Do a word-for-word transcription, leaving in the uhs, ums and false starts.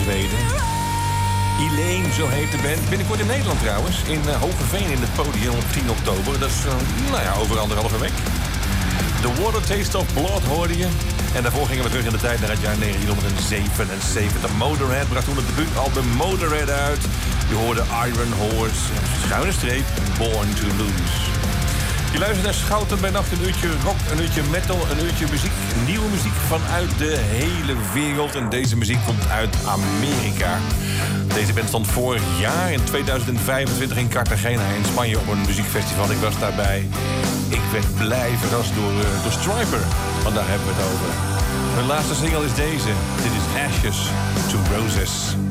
Zweden. Elaine, zo heet de band. Binnenkort in Nederland trouwens. In uh, Hogeveen in het podium op tien oktober. Dat is, uh, nou ja, over anderhalve week. The Water Taste of Blood hoorde je. En daarvoor gingen we terug in de tijd naar het jaar negentien zevenenzeventig. Motorhead bracht toen het debuutalbum Motorhead uit. Je hoorde Iron Horse, schuine streep, Born to Lose. Je luistert naar Schouten bij Nacht, een uurtje rock, een uurtje metal, een uurtje muziek. Nieuwe muziek vanuit de hele wereld. En deze muziek komt uit Amerika. Deze band stond vorig jaar in tweeduizend vijfentwintig in Cartagena in Spanje op een muziekfestival. Ik was daarbij. Ik werd blij verrast door, uh, door Stryper, want daar hebben we het over. Hun laatste single is deze. Dit is Ashes to Roses.